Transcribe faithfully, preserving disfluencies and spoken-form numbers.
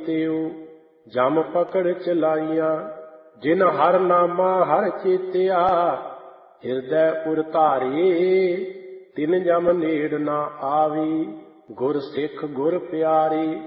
ਕੀਤਿਓ ਜਮ ਪਕੜ ਚਲਾਈਆਂ। ਜਿਨ ਹਰ ਨਾਮਾ ਹਰ ਚੇਤਿਆ ਹਿਰਦੈ ਉਰ ਧਾਰੇ ਤਿਨ ਜਮ ਨੇੜ ਨਾ ਆਵੇ। ਗੁਰ ਸਿੱਖ ਗੁਰ ਪਿਆਰੇ